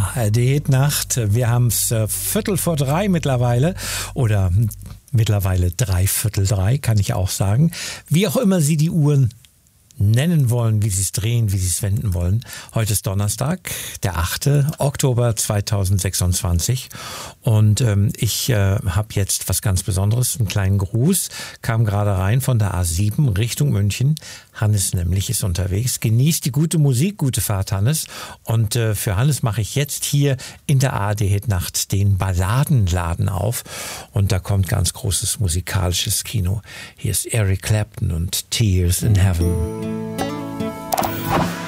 ARD-Nacht. Wir haben es 2:45 mittlerweile oder mittlerweile 3:45, kann ich auch sagen. Wie auch immer Sie die Uhren nennen wollen, wie Sie es drehen, wie Sie es wenden wollen. Heute ist Donnerstag, der 8. Oktober 2026 und ich habe jetzt was ganz Besonderes, einen kleinen Gruß, kam gerade rein von der A7 Richtung München. Hannes nämlich ist unterwegs. Genießt die gute Musik, gute Fahrt, Hannes. Und für Hannes mache ich jetzt hier in der ARD-Hit-Nacht den Balladenladen auf und da kommt ganz großes musikalisches Kino. Hier ist Eric Clapton und Tears in Heaven.